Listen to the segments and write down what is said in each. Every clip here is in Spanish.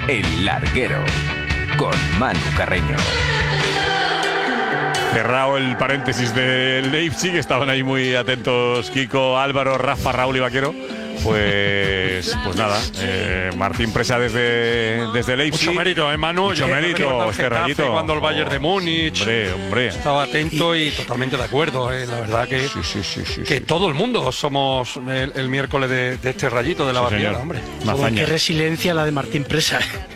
El Larguero, con Manu Carreño. Cerrado el paréntesis del Leipzig, estaban ahí muy atentos Kiko, Álvaro, Rafa, Raúl y Vaquero. Pues nada, Martín Presa desde Leipzig. Mucho mérito, Manu. Mucho mérito, este rayito. Cuando el Bayern de Múnich. Hombre. Estaba atento y totalmente de acuerdo. La verdad que, sí. Todo el mundo somos el miércoles de este rayito de la barriada, hombre. Qué resiliencia la de Martín Presa.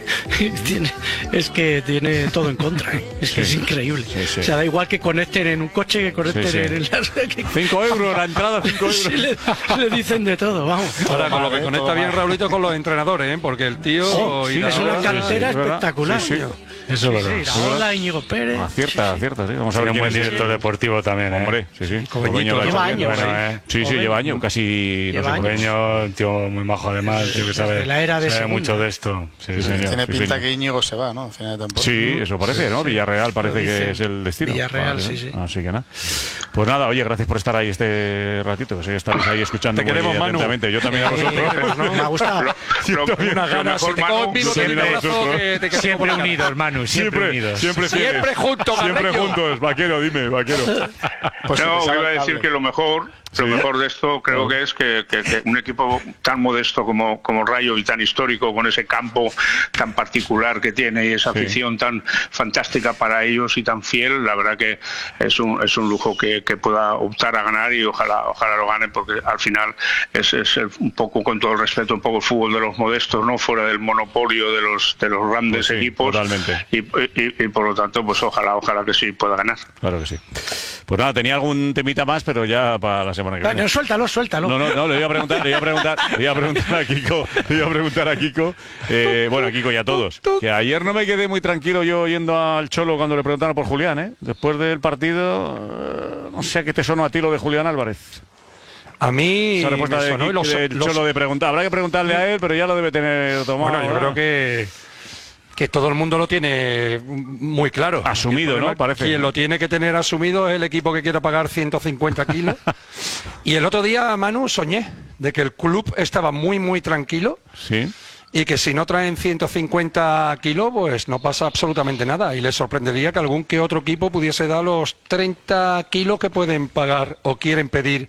Es que tiene todo en contra. Es que es increíble. O sea, da igual que conecten en un coche, que conecten en el... 5 euros, la entrada 5 euros. Le dicen de todo, vamos. Ahora, con lo que conecta bien Raulito con los entrenadores, porque el tío... es una cantera espectacular. Eso es verdad. Hola, Íñigo Pérez. Acierta, sí. Vamos a ver un quién buen es director deportivo también, Hombre, sí. Lleva años. Sí, lleva años, casi... Un tío muy majo además, tío que sabe, la era de sabe mucho de esto. Sí, señor. Tiene pinta que Íñigo se va, ¿no? A final de temporada. Sí, eso parece, ¿no? Villarreal parece que es el destino. Villarreal, sí. Así que nada. Pues nada, oye, gracias por estar ahí este ratito, que sé que estáis ahí escuchando. Te queremos, Manu. Yo también a vosotros. Me ha gustado. Una gana, si te cojo vivo, Siempre unidos, Manu, siempre unidos. Siempre juntos, Siempre juntos, Vaquero, dime, Vaquero. Pues no, iba a decir que lo mejor de esto creo que es que un equipo tan modesto como Rayo y tan histórico, con ese campo tan particular que tiene y esa afición tan fantástica para ellos y tan fiel, la verdad que es un lujo que pueda optar a ganar, y ojalá lo gane, porque al final es un poco, con todo el respeto, un poco el fútbol de los modestos, no fuera del monopolio de los grandes equipos. Totalmente. Y por lo tanto, pues ojalá que sí pueda ganar. Claro que sí. Pues nada, tenía algún temita más, pero ya para la semana que viene. Suéltalo. No, le voy a preguntar a Kiko. Bueno, a Kiko y a todos. Que ayer no me quedé muy tranquilo yo yendo al Cholo cuando le preguntaron por Julián, ¿eh? Después del partido, no sé qué te sonó a ti lo de Julián Álvarez. A mí esa respuesta me sonó del Cholo de preguntar. Habrá que preguntarle a él, pero ya lo debe tener tomado. Bueno, yo creo que todo el mundo lo tiene muy claro. Asumido, ¿no? Parece. Quien lo tiene que tener asumido es el equipo que quiera pagar 150 kilos. Y el otro día, Manu, soñé de que el club estaba muy, muy tranquilo. Sí. Y que si no traen 150 kilos, pues no pasa absolutamente nada. Y les sorprendería que algún que otro equipo pudiese dar los 30 kilos que pueden pagar o quieren pedir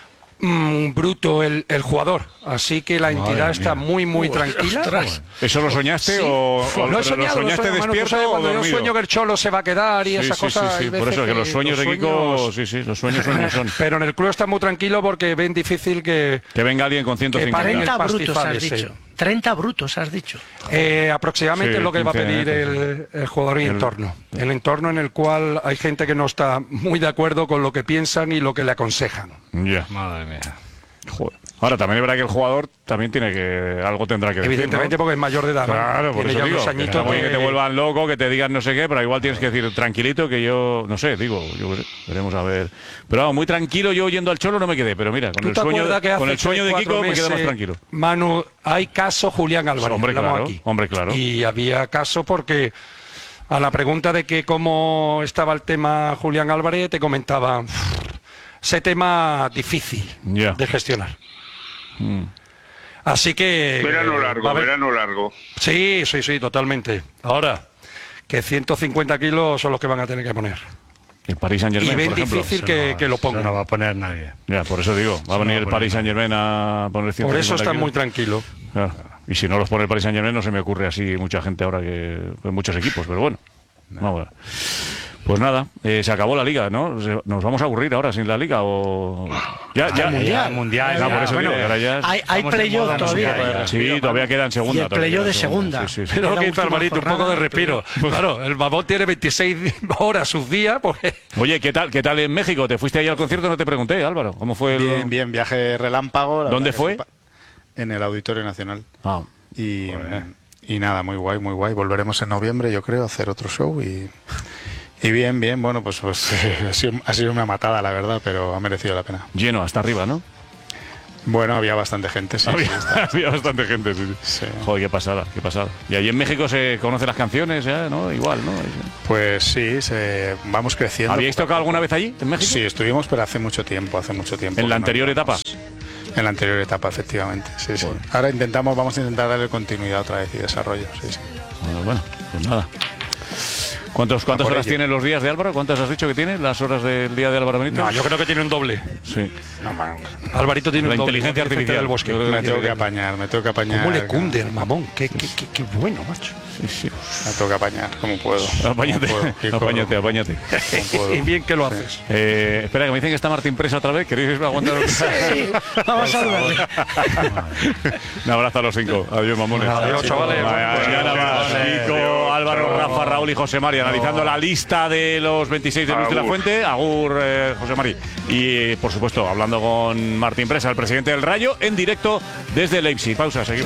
bruto el jugador. Así que la entidad está muy, muy tranquila. ¿Eso lo soñaste o lo he soñado, lo soñaste despierto o cuando dormido? Yo sueño que el Cholo se va a quedar y esas cosas. Sí. Por eso que los sueños de Kiko, los sueños son. Pero en el club está muy tranquilo porque ven difícil que venga alguien con 150. 40 brutos has dicho. 30 brutos has dicho. Aproximadamente es lo que va a pedir el jugador y entorno. El entorno en el cual hay gente que no está muy de acuerdo con lo que piensan y lo que le aconsejan. Ya. Madre mía. Joder. Ahora, también es verdad que el jugador también algo tendrá que decir, evidentemente, ¿no? Porque es mayor de edad. Claro, por eso digo, añitos que te vuelvan loco, que te digan no sé qué, pero igual tienes que decir tranquilito, que yo, no sé, veremos a ver. Pero vamos, muy tranquilo, yo yendo al Cholo no me quedé, pero mira, con el sueño de Kiko me quedo más tranquilo. Manu, hay caso Julián Álvarez. Hombre, claro. Y había caso porque a la pregunta de que cómo estaba el tema Julián Álvarez, te comentaba ese tema difícil de gestionar. Así que verano largo. Sí, totalmente. Ahora que 150 kilos son los que van a tener que poner. El Paris Saint-Germain, y ven por ejemplo, difícil que lo pongan. No va a poner nadie. Ya, por eso digo, va a venir el Paris Saint-Germain a poner 150 kilos. Por eso está muy tranquilo. Claro. Y si no los pone el Paris Saint-Germain, no se me ocurre así mucha gente ahora, que muchos equipos, pero bueno. Vamos a ver. Pues nada, se acabó la liga, ¿no? ¿Nos vamos a aburrir ahora sin la liga o...? Mundial. No, por eso digo, ahora ya... Hay playoff todavía. Sí, todavía queda en segunda. Y el playoff de segunda. Sí. Pero lo que hizo Alvarito, un poco de respiro. Claro, el babón tiene 26 horas sus días. Porque... Oye, ¿qué tal en México? ¿Te fuiste ahí al concierto? No te pregunté, Álvaro. ¿Cómo fue Bien, viaje relámpago. ¿Dónde fue? En el Auditorio Nacional. Y nada, muy guay. Volveremos en noviembre, yo creo, a hacer otro show y bien, bueno, pues ha sido una matada, la verdad, pero ha merecido la pena. Lleno hasta arriba, ¿no? Bueno, había bastante gente, sí. Había bastante gente, sí. Joder, qué pasada. Y allí en México se conocen las canciones, ¿no? Igual, ¿no? Pues sí, vamos creciendo. ¿Habíais tocado alguna vez allí, en México? Sí, estuvimos, pero hace mucho tiempo. ¿En la anterior etapa? En la anterior etapa, efectivamente. Sí, sí. Ahora vamos a intentar darle continuidad otra vez y desarrollo. Sí, sí. Bueno, pues nada. ¿Cuántas horas tienen los días de Álvaro? ¿Cuántas has dicho que tiene las horas del día de Álvaro Benito? No, yo creo que tiene un doble. Sí. Alvarito tiene La un doble. inteligencia artificial del bosque. Me tengo que apañar. ¿Cómo le cunde el mamón? Qué bueno, macho. Sí. Me tengo que apañar, como puedo. Apáñate. Y bien que lo haces. Espera, que me dicen que está Martín Presa otra vez. ¿Queréis aguantar? Sí, vamos a saludarle. Un abrazo a los 5. Adiós, mamones. Adiós, chavales. Mañana más. Kiko, Álvaro, Rafa, Raúl y José María analizando la lista de los 26 de Luis de la Fuente. Agur, José María. Y, por supuesto, hablando con Martín Presa, el presidente del Rayo, en directo desde Leipzig. Pausa, seguimos.